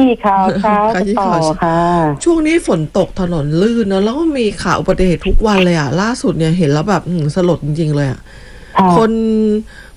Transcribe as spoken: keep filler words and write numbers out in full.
ข่าวเช้าต่อค่ะช่วงนี้ฝนตกถนนลื่นนะแล้วก็มีข่าวอุบัติเหตุทุกวันเลยอ่ะล่าสุดเนี่ยเห็นแล้วแบบสลดจริงๆเลยอ่ะคน